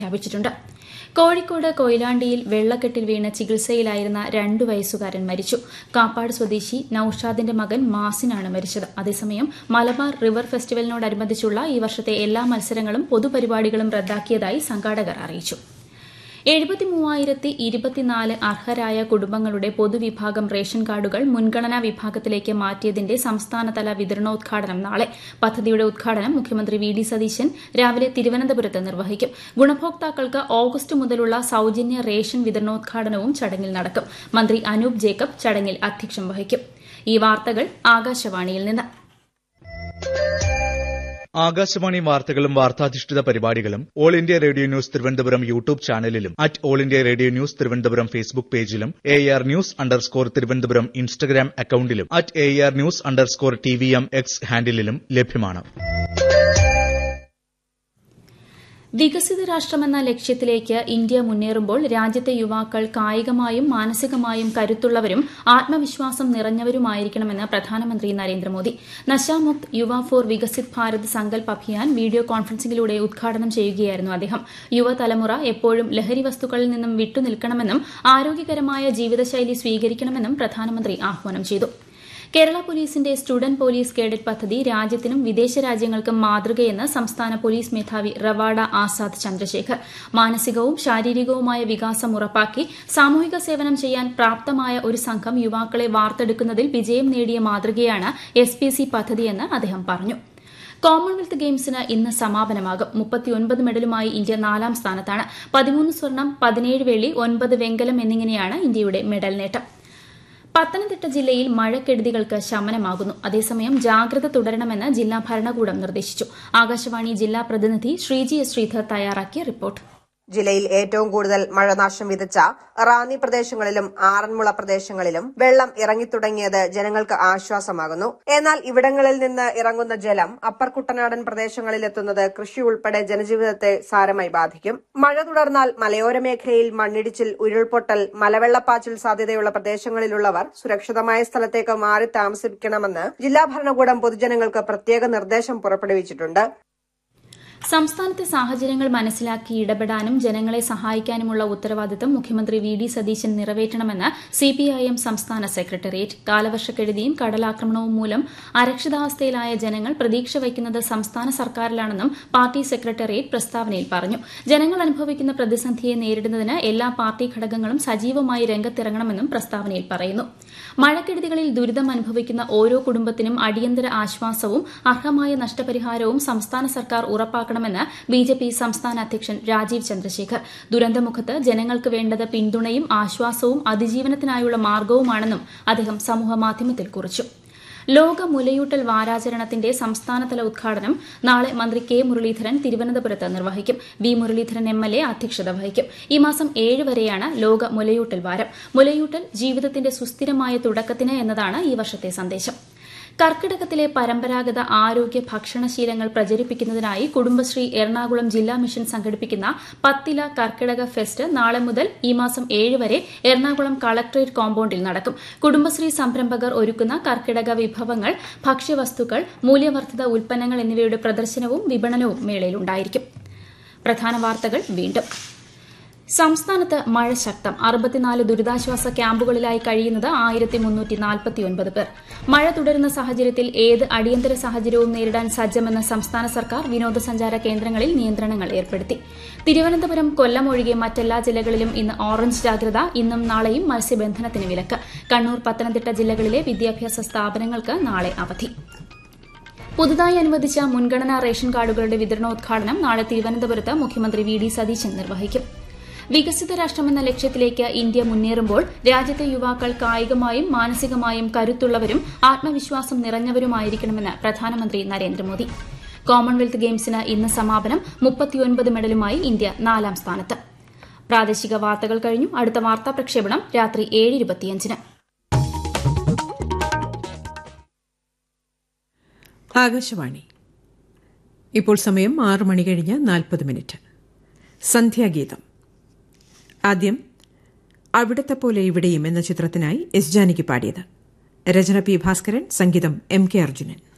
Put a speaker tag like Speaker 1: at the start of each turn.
Speaker 1: പ്രഖ്യാപിച്ചിട്ടുണ്ട്. കോഴിക്കോട് കൊയിലാണ്ടിയിൽ വെള്ളക്കെട്ടിൽ വീണ് ചികിത്സയിലായിരുന്ന 2 വയസ്സുകാരൻ മരിച്ചു. കാപ്പാട് സ്വദേശി നൌഷാദിന്റെ മകൻ മാസിനാണ് മരിച്ചത്. അതേസമയം മലബാർ റിവർ ഫെസ്റ്റിവലിനോടനുബന്ധിച്ചുള്ള ഈ വർഷത്തെ എല്ലാ മത്സരങ്ങളും പൊതുപരിപാടികളും റദ്ദാക്കിയതായി സംഘാടകർ അറിയിച്ചു. 73,024 അർഹരായ കുടുംബങ്ങളുടെ പൊതുവിഭാഗം റേഷൻ കാർഡുകൾ മുൻഗണനാ വിഭാഗത്തിലേക്ക് മാറ്റിയതിന്റെ സംസ്ഥാനതല വിതരണോദ്ഘാടനം നാളെ. പദ്ധതിയുടെ ഉദ്ഘാടനം മുഖ്യമന്ത്രി വി.ഡി. സതീശൻ രാവിലെ തിരുവനന്തപുരത്ത് നിർവഹിക്കും. ഗുണഭോക്താക്കൾക്ക് ഓഗസ്റ്റ് മുതലുള്ള സൌജന്യ റേഷൻ വിതരണോദ്ഘാടനവും ചടങ്ങിൽ നടക്കും. മന്ത്രി അനൂപ് ജേക്കബ് ചടങ്ങിൽ അധ്യക്ഷം വഹിക്കും. ഈ വാർത്തകൾ ആകാശവാണിയിൽ നിന്ന്.
Speaker 2: ആകാശവാണി വാർത്തകളും വാർത്താധിഷ്ഠിത പരിപാടികളും all India radio news Thiruvananthapuram YouTube ചാനലിലും @all India radio news Thiruvananthapuram Facebook പേജിലും AR News_ തിരുവനന്തപുരം ഇൻസ്റ്റഗ്രാം അക്കൌണ്ടിലും @AR News_TVM X ഹാൻഡിലും ലഭ്യമാണ്. വികസിത രാഷ്ട്രമെന്ന ലക്ഷ്യത്തിലേക്ക് ഇന്ത്യ മുന്നേറുമ്പോൾ രാജ്യത്തെ യുവാക്കൾ കായികമായും മാനസികമായും കരുത്തുള്ളവരും ആത്മവിശ്വാസം നിറഞ്ഞവരുമായിരിക്കണമെന്ന് പ്രധാനമന്ത്രി നരേന്ദ്രമോദി. നശാമുക്ത് യുവ ഫോർ വികസിത് ഭാരത് സങ്കൽപ് അഭിയാൻ വീഡിയോ കോൺഫറൻസിംഗിലൂടെ ഉദ്ഘാടനം ചെയ്യുകയായിരുന്നു അദ്ദേഹം. യുവതലമുറ എപ്പോഴും ലഹരി വസ്തുക്കളിൽ നിന്നും വിട്ടുനിൽക്കണമെന്നും ആരോഗ്യകരമായ ജീവിതശൈലി സ്വീകരിക്കണമെന്നും പ്രധാനമന്ത്രി ആഹ്വാനം ചെയ്തു. കേരള പോലീസിന്റെ സ്റ്റുഡന്റ് പോലീസ് കേഡറ്റ് പദ്ധതി രാജ്യത്തിനും വിദേശ രാജ്യങ്ങൾക്കും മാതൃകയെന്ന് സംസ്ഥാന പോലീസ് മേധാവി റവാഡ ആസാദ് ചന്ദ്രശേഖർ. മാനസികവും ശാരീരികവുമായ വികാസം ഉറപ്പാക്കി സാമൂഹിക സേവനം ചെയ്യാൻ പ്രാപ്തമായ ഒരു സംഘം യുവാക്കളെ വാർത്തെടുക്കുന്നതിൽ വിജയം നേടിയ മാതൃകയാണ് SPC പദ്ധതിയെന്ന് അദ്ദേഹം പറഞ്ഞു. കോമൺവെൽത്ത് ഗെയിംസിന് ഇന്ന് സമാപനമാകും. 39 മെഡലുമായി ഇന്ത്യ 4ാം സ്ഥാനത്താണ്. 13 സ്വർണം, 17 വെള്ളി, 9 വെങ്കലം എന്നിങ്ങനെയാണ് ഇന്ത്യയുടെ മെഡൽ നേട്ടം. പത്തനംതിട്ട ജില്ലയിൽ മഴക്കെടുതികൾക്ക് ശമനമാകുന്നു. അതേസമയം ജാഗ്രത തുടരണമെന്ന് ജില്ലാ ഭരണകൂടം നിർദ്ദേശിച്ചു. ആകാശവാണി ജില്ലാ പ്രതിനിധി ശ്രീജി എസ് ശ്രീധർ തയ്യാറാക്കിയ റിപ്പോർട്ട്.
Speaker 3: ജില്ലയിൽ ഏറ്റവും കൂടുതൽ മഴനാശം വിതച്ച റാന്നി പ്രദേശങ്ങളിലും ആറന്മുള പ്രദേശങ്ങളിലും വെള്ളം ഇറങ്ങിത്തുടങ്ങിയത് ജനങ്ങൾക്ക് ആശ്വാസമാകുന്നു. എന്നാൽ ഇവിടങ്ങളിൽ നിന്ന് ഇറങ്ങുന്ന ജലം അപ്പർ കുട്ടനാടൻ പ്രദേശങ്ങളിലെത്തുന്നത് കൃഷി ഉൾപ്പെടെ ജനജീവിതത്തെ സാരമായി ബാധിക്കും. മഴ തുടർന്നാൽ മലയോര മേഖലയിൽ മണ്ണിടിച്ചിൽ, ഉരുൾപൊട്ടൽ, മലവെള്ളപ്പാച്ചിൽ സാധ്യതയുള്ള പ്രദേശങ്ങളിലുള്ളവർ സുരക്ഷിതമായ സ്ഥലത്തേക്ക് മാറി താമസിക്കണമെന്ന് ജില്ലാ ഭരണകൂടം പൊതുജനങ്ങൾക്ക് പ്രത്യേക നിർദ്ദേശം പുറപ്പെടുവിച്ചിട്ടുണ്ട്.
Speaker 1: സംസ്ഥാനത്തെ സാഹചര്യങ്ങൾ മനസ്സിലാക്കി ഇടപെടാനും ജനങ്ങളെ സഹായിക്കാനുമുള്ള ഉത്തരവാദിത്തം മുഖ്യമന്ത്രി വി.ഡി. സതീശൻ നിറവേറ്റണമെന്ന് CPIM സംസ്ഥാന സെക്രട്ടേറിയറ്റ്. കാലവർഷക്കെടുതിയും കടലാക്രമണവും മൂലം അരക്ഷിതാവസ്ഥയിലായ ജനങ്ങൾ പ്രതീക്ഷ വയ്ക്കുന്നത് സംസ്ഥാന സർക്കാരിലാണെന്നും പാർട്ടി സെക്രട്ടേറിയറ്റ് പ്രസ്താവനയിൽ പറഞ്ഞു. ജനങ്ങൾ അനുഭവിക്കുന്ന പ്രതിസന്ധിയെ നേരിടുന്നതിന് എല്ലാ പാർട്ടി ഘടകങ്ങളും സജീവമായി രംഗത്തിറങ്ങണമെന്നും പ്രസ്താവനയിൽ പറയുന്നു. മഴക്കെടുതികളിൽ ദുരിതം അനുഭവിക്കുന്ന ഓരോ കുടുംബത്തിനും അടിയന്തര ആശ്വാസവും അർഹമായ നഷ്ടപരിഹാരവും സംസ്ഥാന സർക്കാർ ഉറപ്പാക്കണമെന്ന് BJP സംസ്ഥാന അധ്യക്ഷൻ രാജീവ് ചന്ദ്രശേഖർ. ദുരന്തമുഖത്ത് ജനങ്ങൾക്ക് വേണ്ടത് പിന്തുണയും ആശ്വാസവും അതിജീവനത്തിനായുള്ള മാർഗവുമാണെന്നും അദ്ദേഹം സമൂഹമാധ്യമത്തിൽ കുറിച്ചു. ലോക മുലയൂട്ടൽ വാരാചരണത്തിന്റെ സംസ്ഥാനതല ഉദ്ഘാടനം നാളെ മന്ത്രി കെ മുരളീധരൻ തിരുവനന്തപുരത്ത് നിർവഹിക്കും. വി മുരളീധരൻ MLA അധ്യക്ഷത വഹിക്കും. ഈ മാസം 7 വരെയാണ് ലോക മുലയൂട്ടൽ വാരം. മുലയൂട്ടൽ ജീവിതത്തിന്റെ സുസ്ഥിരമായ തുടക്കത്തിന് എന്നതാണ് ഈ വർഷത്തെ സന്ദേശം. കർക്കിടകത്തിലെ പരമ്പരാഗത ആരോഗ്യ ഭക്ഷണശീലങ്ങൾ പ്രചരിപ്പിക്കുന്നതിനായി കുടുംബശ്രീ എറണാകുളം ജില്ലാ മിഷൻ സംഘടിപ്പിക്കുന്ന പത്തില കർക്കിടക ഫെസ്റ്റ് നാളെ മുതൽ ഈ മാസം 7 വരെ എറണാകുളം കളക്ടറേറ്റ് കോമ്പൌണ്ടിൽ നടക്കും. കുടുംബശ്രീ സംരംഭകർ ഒരുക്കുന്ന കർക്കിടക വിഭവങ്ങൾ, ഭക്ഷ്യവസ്തുക്കൾ, മൂല്യവർദ്ധിത ഉൽപ്പന്നങ്ങൾ എന്നിവയുടെ പ്രദർശനവും വിപണനവും മേളയിലുണ്ടായിരിക്കും. പ്രധാന വാർത്തകൾ വീണ്ടും. സംസ്ഥാനത്ത് മഴ ശക്തം. 64 ദുരിതാശ്വാസ ക്യാമ്പുകളിലായി കഴിയുന്നത് 1349 പേർ. മഴ തുടരുന്ന സാഹചര്യത്തിൽ ഏത് അടിയന്തര സാഹചര്യവും നേരിടാൻ സജ്ജമെന്ന സംസ്ഥാന സർക്കാർ. വിനോദസഞ്ചാര കേന്ദ്രങ്ങളിൽ നിയന്ത്രണങ്ങൾ ഏർപ്പെടുത്തി. തിരുവനന്തപുരം, കൊല്ലം ഒഴികെ മറ്റെല്ലാ ജില്ലകളിലും ഇന്ന് ഓറഞ്ച് ജാഗ്രത. ഇന്നും നാളെയും മത്സ്യബന്ധനത്തിന് വിലക്ക്. കണ്ണൂർ, പത്തനംതിട്ട ജില്ലകളിലെ വിദ്യാഭ്യാസ സ്ഥാപനങ്ങൾക്ക് നാളെ അവധി. പുതുതായി അനുവദിച്ച മുൻഗണനാ റേഷൻ കാർഡുകളുടെ വിതരണോദ്ഘാടനം നാളെ തിരുവനന്തപുരത്ത് മുഖ്യമന്ത്രി വി.ഡി. സതീശൻ നിർവഹിക്കും. വികസിത രാഷ്ട്രമെന്ന ലക്ഷ്യത്തിലേക്ക് ഇന്ത്യ മുന്നേറുമ്പോൾ രാജ്യത്തെ യുവാക്കൾ കായികമായും മാനസികമായും കരുത്തുള്ളവരും ആത്മവിശ്വാസം നിറഞ്ഞവരുമായിരിക്കണമെന്ന് പ്രധാനമന്ത്രി നരേന്ദ്രമോദി. കോമൺവെൽത്ത് ഗെയിംസിന് ഇന്ന് സമാപനം. 39 മെഡലുമായി ഇന്ത്യ 4ാം സ്ഥാനത്ത്. പ്രാദേശിക വാർത്തകൾ കഴിഞ്ഞു. അടുത്ത വാർത്താ പ്രക്ഷേപണം രാത്രി 7:25-ന്.
Speaker 4: ആകാശവാണി. ഇപ്പോൾ സമയം 6 മണി കഴിഞ്ഞ് 40 മിനിറ്റ്. സന്ധ്യാഗീതം. ആദ്യം അവിടത്തെ പോലെ ഇവിടെയും എന്ന ചിത്രത്തിനായി S. ജാനകി പാടിയത്. രചന P. ഭാസ്കരൻ, സംഗീതം M. K. അർജുനൻ.